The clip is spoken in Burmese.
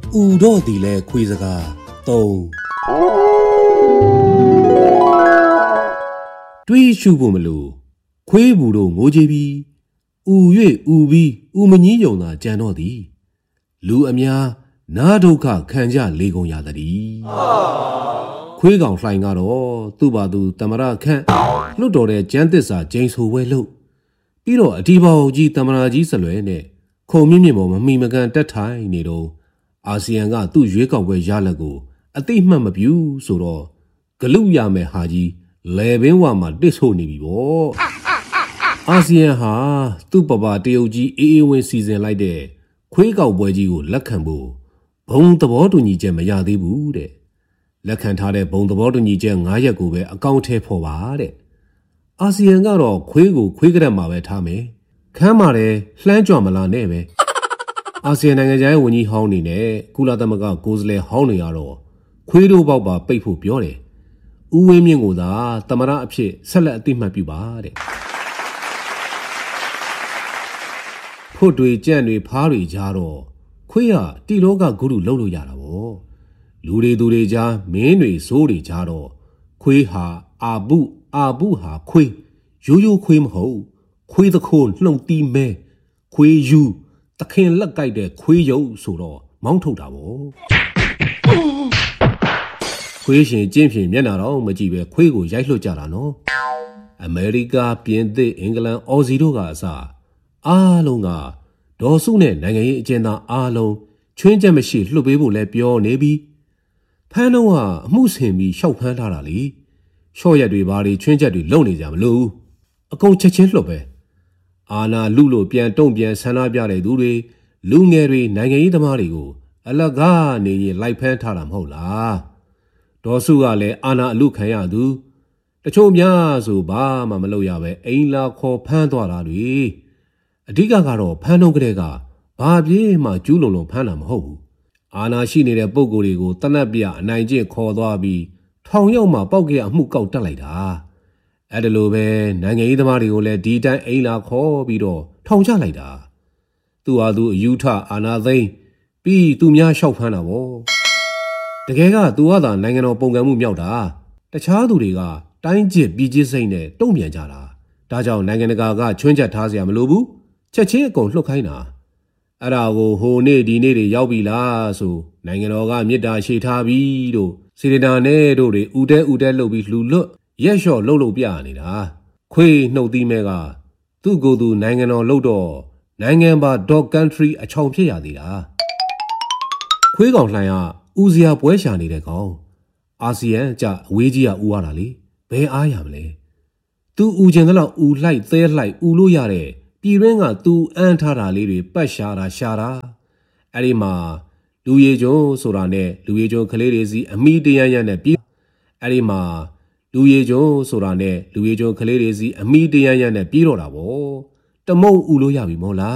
တော့ဒီလဲခွေးစကား3တွေးရှုဖို့မလို့ခွေးဘူးတို့ငိုကြည့်ပြီးဥ၍ဥပြီးဥမကြီးယုံသာကြံတော့သည်လူအများနာဒုက္ခခံကြလေကုန်ရသည်ခွေးကောင်လှိုင်ကတော့သူ့ဘာသူတမရခန့်လွတ်တော်တဲ့ကျန်းသစ္စာကျိန်ဆိုဝဲလို့ပြီးတော့အဒီဘောင်ကြီးတမရာကြီးဆလွဲနဲ့ခုံမြင့်မြင့်ပေါ်မမှီမကန်တက်ထိုင်နေတော့အာဆီယံကသူ့ရွေးကောက်ပွဲရလဒ်ကိုအသိမှတ်မပြုဆိုတော့ဂလုရမယ်ဟာကြီးလေပင်ဝမှာတစ်ဆို့နေပြီပေါ့အာဆီယံဟာသူ့ပပတရုတ်ကြီးအေးအေးဝင်းစီစဉ်လိုက်တဲ့ခွေးကောက်ပွဲကြီးကိုလက်ခံဖို့ဘုံသဘောတူညီချက်မရသေးဘူးတဲ့လက်ခံထားတဲ့ဘုံသဘောတူညီချက်9ရက်ကိုပဲအကောင့်ထဲဖော်ပါတဲ့အာဆီယံကတော့ခွေးကိုခွေးကရက်မှာပဲထားမယ်ခမ်းပါတယ်လှမ်းကြွမလာနဲ့ပဲအာဆီယံနိုင်ငံခြားရေးဝန်ကြီးဟောင်းနေနဲ့ကုလသမဂ္ဂကိုယ်စားလှယ်ဟောင်းနေရတော့ခွေးတို့ပေါက်ပါပိတ်ဖို့ပြောတယ်ဦးဝင်းမြင့်ကိုသာသမရအဖြစ်ဆက်လက်အသိမှတ်ပြုပါတဲ့ဖို့တွေကြံ့တွေဖားတွေကြားတော့ခွေးကတီလောကဂုရုလှုပ်လို့ရတာပေါ့လူတွေသူတွေကြားမင်းတွေစိုးတွေကြားတော့ခွေးဟာအာပုဟာခွေးရိုးရိုးခွေးမဟုတ်ခွေးသခိုးနှုတ်တီးမဲခွေးယူတခင်လက်ကြိုက်တဲ့ခွေးရုပ်ဆိုတော့မောင်းထုတ်တာပေါ့ခွေးရှင်ကျင်းဖြင်မျက်နှာတော့မကြည့်ပဲခွေးကိုရိုက်လွှတ်ကြတာနော်အမေရိကပြင်သစ်အင်္ဂလန်အော်စီတို့ကအစအားလုံးကဒေါ်စုနဲ့နိုင်ငံရေးအကျဉ်းသားအားလုံးချွင်းချက်မရှိလှုပ်ပေးဖို့လဲပြောနေပြီးဖမ်းတော့ကအမှုဆင်ပြီးရှောက်ဖမ်းထားတာလေရှော့ရက်တွေဘာတွေချွင်းချက်တွေလုံနေကြမလို့အကုန်ချက်ချင်းလှုပ်ပဲအာနာလူလို့ပြန်တုံ့ပြန်ဆန္ဒပြတဲ့သူတွေလူငယ်တွေနိုင်ငံရေးသမားတွေကိုအလကားနေရင်လိုက်ဖမ်းထားတာမဟုတ်လားဒေါ်စုကလည်းအာနာအလူခံရသူတချို့များဆိုဘာမှမလုပ်ရပဲအိမ်လာခေါ်ဖမ်းသွားတာတွေအဓိကကတော့ဖမ်းတော့ကလေးကဘာပြေးမှကျူးလုံဖမ်းတာမဟုတ်ဘူးအာနာရှိနေတဲ့ပုံကိုယ်တွေကိုတနက်ပြအနိုင်ကျင့်ခေါ်သွားပြီးထောင်ရောက်မှပောက်ကရအမှုကောက်တက်လိုက်တာအဲ့ဒါလိုပဲနိုင်ငံရေးသမားတွေကိုလည်းဒီတိုင်းအိမ်လာခေါ်ပြီးတော့ထောင်ချလိုက်တာသူဟာသူအယူထအာနာသိန်းပြီးသူများလျှောက်ဖမ်းတာပေါ့တကယ်ကသူဟာသာနိုင်ငံတော်ပုံကံမှုမြောက်တာတခြားသူတွေကတိုင်းကျစ်ပြည်ကျစ်စိတ်နဲ့တုံ့ပြန်ကြတာဒါကြောင့်နိုင်ငံတကာကချွင်းချက်ထားစရာမလိုဘူးချက်ချင်းအကုန်လှုပ်ခိုင်းတာအဲ့ဒါကိုဟိုနေ့ဒီနေ့တွေရောက်ပြီလားဆိုနိုင်ငံတော်ကမြစ်တာရှေ့ထားပြီးတို့စီရနာနဲ့တို့တွေဥတဲလှုပ်ပြီးလှူလွတ်ရက်လျှော့လှုပ်ပြနေတာခွေးနှုတ်သီးမဲကသူ့ကိုယ်သူနိုင်ငံတော်လှုပ်တော့နိုင်ငံပါ dog country အချောင်ဖြစ်ရသေးတာခွေးကောင်လှိုင်ကဦးစရာပွဲရှာနေတဲ့ကောင်အာဆီယံကြအဝေးကြီးကဦးရတာလေဘယ်အားရမလဲသူဦးကျင်တော့ဦးလိုက်သဲလိုက်ဦးလို့ရတဲ့ပြည်ရင်းကသူအန်းထားတာလေးတွေပတ်ရှာတာအဲ့ဒီမှာလူရည်ကျုံဆိုတာနဲ့လူရည်ကျုံကလေးတွေစီအမိတရရနဲ့ပြီးအဲ့ဒီမှာလူရည်ကျုံဆိုတာနဲ့လူရည်ကျုံကလေးတွေစီအမိတရရနဲ့ပြီးတော့တာဗောတမုံဦးလို့ရပြီမို့လား